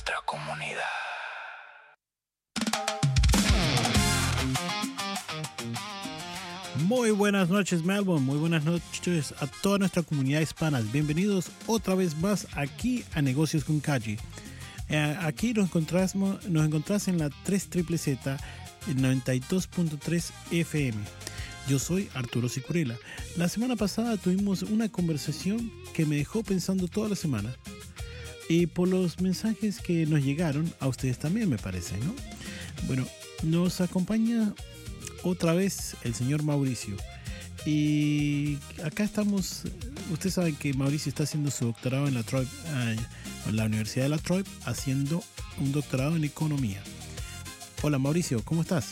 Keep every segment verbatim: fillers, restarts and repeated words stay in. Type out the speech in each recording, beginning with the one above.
nuestra comunidad. Muy buenas noches, Melbourne. Muy buenas noches a toda nuestra comunidad hispana. Bienvenidos otra vez más aquí a Negocios con Calle. Eh, aquí nos encontrás, nos encontrás en la tres Z Z noventa y dos punto tres F M. Yo soy Arturo Sicurela. La semana pasada tuvimos una conversación que me dejó pensando toda la semana. Y por los mensajes que nos llegaron, a ustedes también me parece, ¿no? Bueno, nos acompaña otra vez el señor Mauricio. Y acá estamos, ustedes saben que Mauricio está haciendo su doctorado en la, Troy, eh, en la Universidad de la Troy, haciendo un doctorado en economía. Hola Mauricio, ¿cómo estás?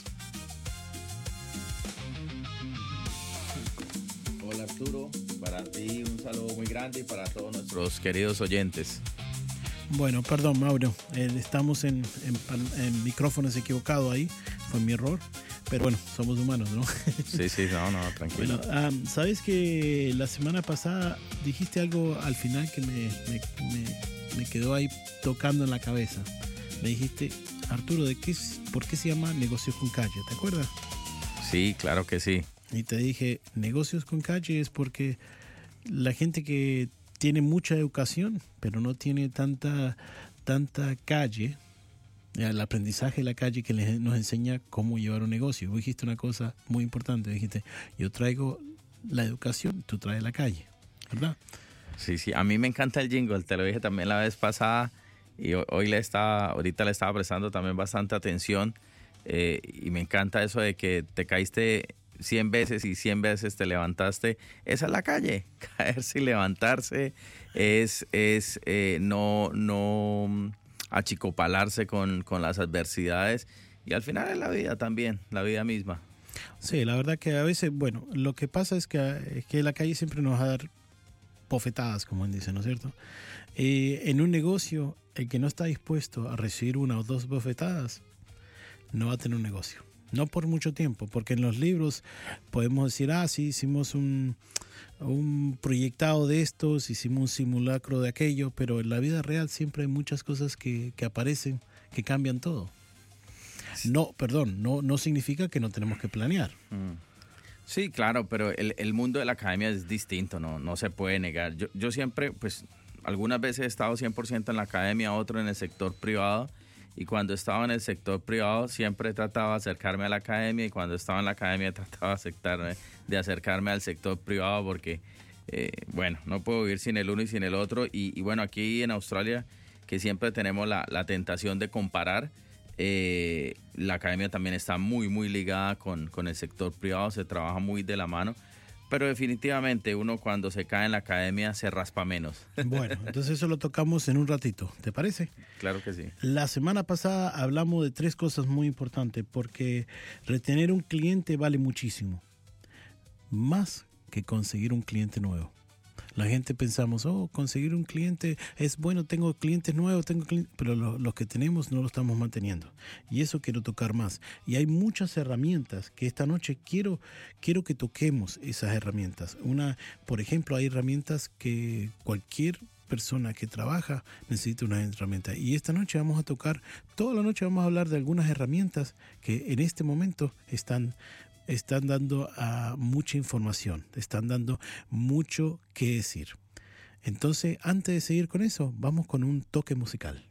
Hola Arturo, para ti un saludo muy grande y para todos nuestros queridos oyentes. Bueno, perdón Mauro, eh, estamos en, en, en micrófonos equivocados ahí, fue mi error. Pero bueno, somos humanos, ¿no? Sí, sí, no, no, tranquilo. Bueno, um, sabes que la semana pasada dijiste algo al final que me, me, me, me quedó ahí tocando en la cabeza. Me dijiste, Arturo, ¿de qué, ¿por qué se llama Negocios con Calle? ¿Te acuerdas? Sí, claro que sí. Y te dije, Negocios con Calle es porque la gente que tiene mucha educación, pero no tiene tanta, tanta calle, el aprendizaje de la calle que les, nos enseña cómo llevar un negocio. Vos dijiste una cosa muy importante, dijiste, yo traigo la educación, tú traes la calle, ¿verdad? Sí, sí, a mí me encanta el jingle, te lo dije también la vez pasada y hoy le estaba, ahorita le estaba prestando también bastante atención eh, y me encanta eso de que te caíste cien veces y cien veces te levantaste. Esa es la calle, caerse y levantarse es, es eh, no, no achicopalarse con, con las adversidades y al final es la vida también, la vida misma. Sí, la verdad que a veces, bueno, lo que pasa es que, es que la calle siempre nos va a dar bofetadas, como dicen, ¿no es cierto? Eh, en un negocio, el que no está dispuesto a recibir una o dos bofetadas, no va a tener un negocio. No por mucho tiempo, porque en los libros podemos decir, ah, sí, hicimos un, un proyectado de estos, hicimos un simulacro de aquello, pero en la vida real siempre hay muchas cosas que, que aparecen, que cambian todo. No, perdón, no, no significa que no tenemos que planear. Sí, claro, pero el, el mundo de la academia es distinto, no, no se puede negar. Yo, yo siempre, pues, algunas veces he estado cien por ciento en la academia, otro en el sector privado. Y cuando estaba en el sector privado siempre trataba de acercarme a la academia y cuando estaba en la academia trataba de acercarme, de acercarme al sector privado porque, eh, bueno, no puedo vivir sin el uno y sin el otro. Y, y bueno, aquí en Australia, que siempre tenemos la, la tentación de comparar, eh, la academia también está muy, muy ligada con, con el sector privado, se trabaja muy de la mano. Pero definitivamente uno cuando se cae en la academia se raspa menos. Bueno, entonces eso lo tocamos en un ratito, ¿te parece? Claro que sí. La semana pasada hablamos de tres cosas muy importantes porque retener un cliente vale muchísimo, más que conseguir un cliente nuevo. La gente pensamos, oh, conseguir un cliente es bueno, tengo clientes nuevos, tengo clientes, pero los lo que tenemos no lo estamos manteniendo. Y eso quiero tocar más. Y hay muchas herramientas que esta noche quiero, quiero que toquemos esas herramientas. Una, por ejemplo, hay herramientas que cualquier persona que trabaja necesita una herramienta. Y esta noche vamos a tocar, toda la noche vamos a hablar de algunas herramientas que en este momento están están dando uh, mucha información, están dando mucho que decir. Entonces, antes de seguir con eso, vamos con un toque musical.